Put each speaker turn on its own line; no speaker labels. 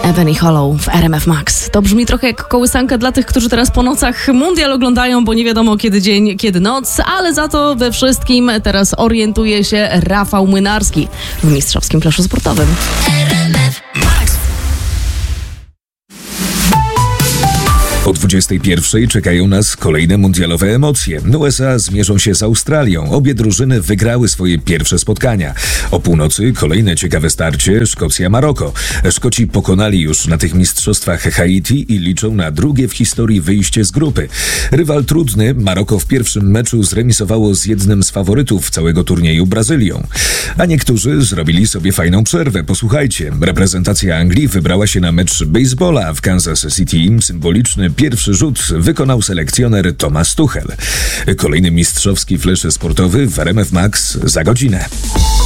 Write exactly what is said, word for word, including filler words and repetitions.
Ebony Hollow w R M F Max. To brzmi trochę jak kołysanka dla tych, którzy teraz po nocach mundial oglądają, bo nie wiadomo kiedy dzień, kiedy noc, ale za to we wszystkim teraz orientuje się Rafał Młynarski w mistrzowskim flaszu sportowym.
R M F Max.
O dwudziestej pierwszej czekają nas kolejne mundialowe emocje. U S A zmierzą się z Australią. Obie drużyny wygrały swoje pierwsze spotkania. O północy kolejne ciekawe starcie Szkocja-Maroko. Szkoci pokonali już na tych mistrzostwach Haiti i liczą na drugie w historii wyjście z grupy. Rywal trudny, Maroko w pierwszym meczu zremisowało z jednym z faworytów całego turnieju, Brazylią. A niektórzy zrobili sobie fajną przerwę. Posłuchajcie, reprezentacja Anglii wybrała się na mecz baseballa w Kansas City. Symboliczny pierwszy rzut wykonał selekcjoner Thomas Tuchel. Kolejny mistrzowski flash sportowy w R M F Max za godzinę.